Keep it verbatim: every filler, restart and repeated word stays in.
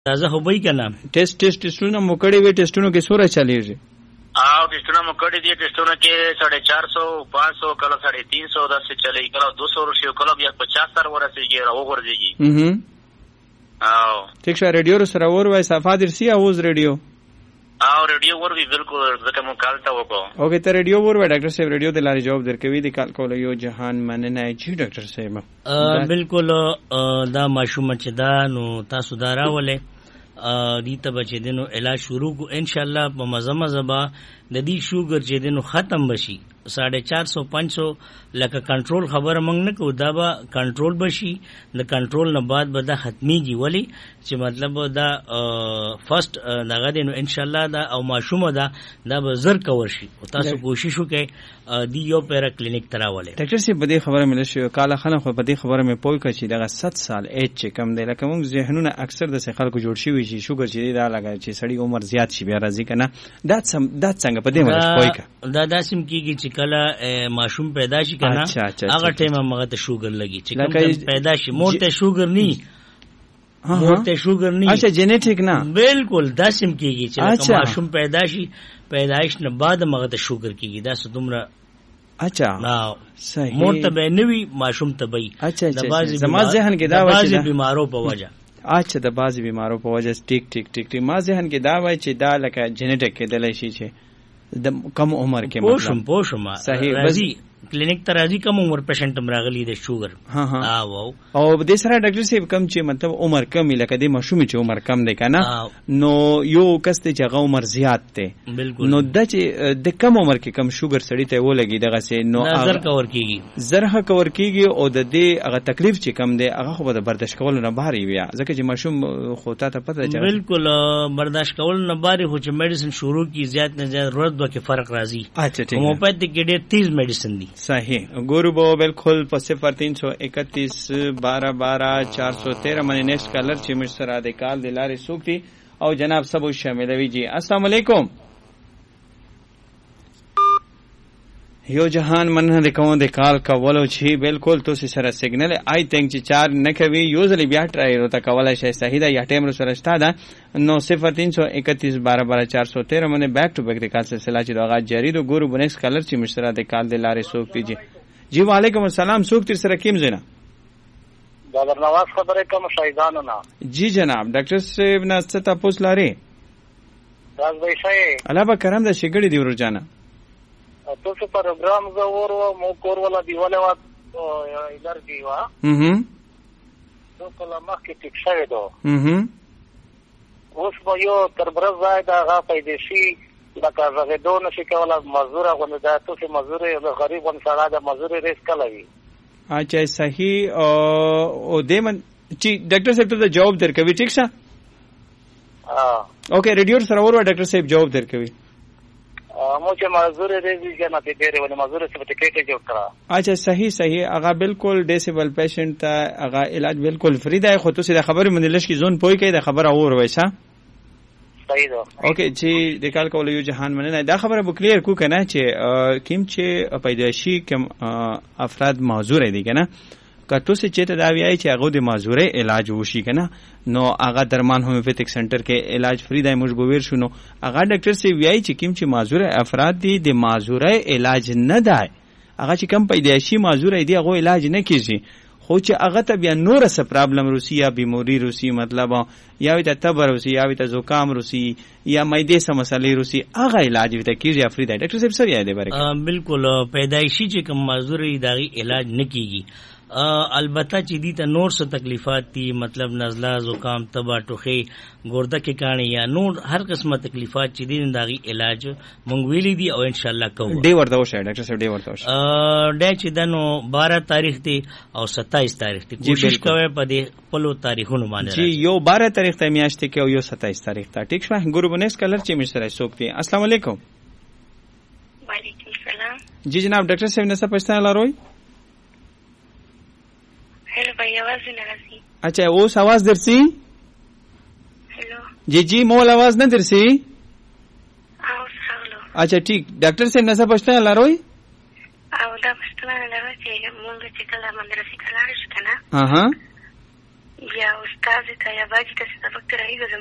تازه هوبای کنه ټیسټ ټیسټ ټیسټونه مو کړی وی ټیسټونو کې سوره چلیږي او ټیسټونه مو کړی دي ټیسټونه کې ساڑھے چار سو پانچ سو کله ساڑھے تین سو داسې چلی کله دو سو رشي کله بیا پچاس سر ورسېږي راو ورځيږي هم او ٹھیک شه ریډیو سره ور وای صفه درسي اوز ریډیو او ریډیو ور وی بالکل ځکه مو کال تا وکړو اوکې ته ریډیو ور وای ډاکټر صاحب ریډیو د لاري جواب درکوي د کال کول یو جهان مننه جی ډاکټر صاحب بالکل دا ماشوم چې دا نو تاسو دا راولې دی ته بچې دینو علاج شروع کو ان شاء الله په مزه مزه با د دې شوګر چې دینو ختم بشي ساڑھے چار سو پانچ سو لکه کنټرول خبره مونږ نه کو دا به کنټرول بشي د کنټرول نه بعد به دا ختميږي ولی چې مطلب دا فرست دغه دینو ان شاء الله دا او ماشومه دا دا به زر کور شي او تاسو کوشش وکړئ دی یو پیرا کلینیک تراولې ډاکټر صاحب په دې خبره مې لشه کاله خنه خو په دې خبره مې پوي کړ چې دغه ست سال ایج چې کم دی لکه موږ ذهنونه اکثر د خلکو جوړ شي وي چې شوګر چې دا لګا چې سړی عمر زیات شي بیا راځي کنه دا سم دا څنګه په دې مې پوي کړ دا داسم کیږي چې کله ماشوم پیدا شي کنه هغه ټیم هغه ته شوګر لګي چې کوم پیدا شي مور ته شوګر ني مور ته شوګر ني اچھا جینیټک نه بالکل داسم کیږي چې ماشوم پیدا شي پیدائش نه بعد هغه ته شوګر کیږي دا څومره اچھا صحیح مور ته به نوی ماشوم ته به اچھا زما ذهن کې دا وایي چې بیمارو په وجه اچھا د بعضی بیمارو په وجه ټیک ټیک ټیک ټیک ما ذهن کې دا وایي چې دا لکه جینیټک کې دلای شي چې د کم عمر کې مطلب پوښم پوښم صحیح راځي کلینیک ته راځي کم عمر پیشنټ مراغلی د شوګر ها ها او او د سره ډاکټر صاحب کم چې مطلب عمر کم لکه د ماشوم چې عمر کم دی کنه نو یو کس ته چې عمر زیات دی بالکل نو د چې د کم عمر کې کم شوګر سړی ته ولګي دغه سه نو زر کور کیږي زرها کور کیږي او د دې هغه تکلیف چې کم دی هغه خو به برداشت کول نه بهاري وي ځکه چې ماشوم خو ته پته چا بالکل برداشت کول نه بهاري خو چې میډیسن شروع کی زیات نه زیات ضرورت به کې فرق راځي اچھا ٹھیک ہومیوپیتھی کې ډېر تیز میډیسن دي صحیح گورو بو بالکل په صفر تین سو اکتیس بارہ بارہ چار سو تیرہ منی نیکسٹ کالر چې مش سره د کال د لارې سوکتي او جناب سبو شاملوي جی السلام علیکم یو جهان مننه د کوم د کال کولو چې بالکل تو سره سیګنل آی تھنک چې چار نه کوي یوزلی بیا ټرای ورته کولای شي صحیح ده یا ټیم سره شته ده نو صفر تین سو اکتیس بارہ بارہ چار سو تیرہ منی بیک ټو بیک د کال سلسله چې دغه جری دو ګورو بنکس کالر چې مش سره د کال د لارې سوکتي جی جی وعلیکم السلام سوک تر سره کیم زینا ډاکټر نواز خبره کوم شایدانو نه جی جناب ډاکټر صاحب نه څه تاسو لاري راز به شي الله به کرم د شګړې دی ورجانه تاسو پروګرام زور و مو کور ولا دیواله وا الرجی وا هم نو کله مخکې ټیک شوی دو هم اوس به یو تر برز ځای دا غا پیدا شي لکه هغه دونه شي کوله مزدور غو دا ته مزدور غریب ون سره دا مزدور ریس کلوي اچھا صحیح او دیمن چې ډاکټر صاحب ته جواب درکوي ٹھیک شه ها اوکې ریډیو سره ور ډاکټر صاحب جواب درکوي مو چې مزدور ریس جنا ته ډېر ونه مزدور سرټیفیکیټ جوړ کړه اچھا صحیح صحیح هغه بالکل ډیسیبل پیشنټ ته هغه علاج بالکل فری دی خو تاسو د خبرې منلش کی زون پوي کوي د خبره اور وایسا اوکې چې د کال کول یو جهان مننه دا خبره بو کلیر کو کنه چې کیم چې پیدایشي کم افراد معذور دي کنه کته څه چې دا ویای چې هغه د معذورې علاج وشي کنه نو هغه درمان هومیوپیتھیک سنټر کې علاج فری دی موږ بویر شنو هغه ډاکټر سی ویای چې کیم چې معذور افراد دي د معذورې علاج نه دی هغه چې کم پیدایشي معذور دي هغه علاج نه کیږي خو چې هغه ته بیا نور څه پرابلم روسی یا بیماری روسی مطلب یا وي ته تبر روسی یا وي ته زکام روسی یا مېدې سم مسلې روسی هغه علاج وي ته کیږي افری دی ډاکټر صاحب سره یې دی بره بالکل پیدایشي چې کوم معذور دي علاج نه کیږي البته چې دي ته نور څه تکلیفات دي مطلب نزله زکام تبا ټوخي ګرده کې کانی یا نور هر قسمه تکلیفات چې دي داغي علاج مونږ ویلي دي او ان شاء الله کوو ډی ورته وشه ډاکټر صاحب ډی ورته وشه ا ډی چې دنو بارہ تاریخ دی او ستائیس تاریخ دی کوشش کوي په دې خپل تاریخونو باندې جی یو بارہ تاریخ ته میاشت کې او یو ستائیس تاریخ ته ټیک شوه ګورو بنکس کلر چې مشره سوکتي السلام علیکم وعلیکم السلام جی جناب ډاکټر صاحب نه څه پښتنه لاروي हेलो भाई आवाज नहीं लगी अच्छा वो आवाज दरसी हेलो जी जी मोल आवाज न दरसी आओ सालो अच्छा ठीक डॉक्टर से नसा पछता लारोई आओ दा पछता लारोई che mungu che kala mandra si kala shkana हां हां یا استاد ته یا باجی ته سبق ته راځي